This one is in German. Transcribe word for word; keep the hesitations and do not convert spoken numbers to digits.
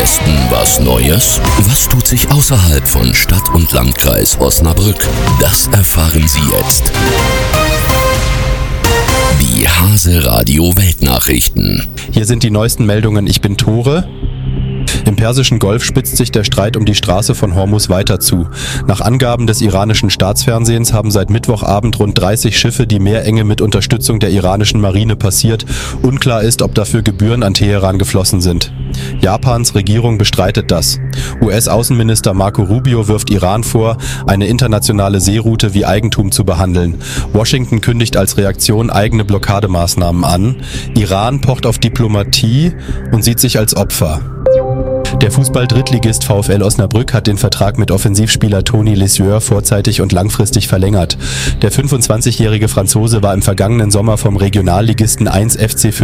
Westen was Neues? Was tut sich außerhalb von Stadt und Landkreis Osnabrück? Das erfahren Sie jetzt. Die Hase Radio Weltnachrichten. Hier sind die neuesten Meldungen. Ich bin Tore. Im Persischen Golf spitzt sich der Streit um die Straße von Hormuz weiter zu. Nach Angaben des iranischen Staatsfernsehens haben seit Mittwochabend rund dreißig Schiffe die Meerenge mit Unterstützung der iranischen Marine passiert. Unklar ist, ob dafür Gebühren an Teheran geflossen sind. Japans Regierung bestreitet das. U S-Außenminister Marco Rubio wirft Iran vor, eine internationale Seeroute wie Eigentum zu behandeln. Washington kündigt als Reaktion eigene Blockademaßnahmen an. Iran pocht auf Diplomatie und sieht sich als Opfer. Der Fußball-Drittligist VfL Osnabrück hat den Vertrag mit Offensivspieler Tony Lesure vorzeitig und langfristig verlängert. Der fünfundzwanzigjährige Franzose war im vergangenen Sommer vom Regionalligisten eins F C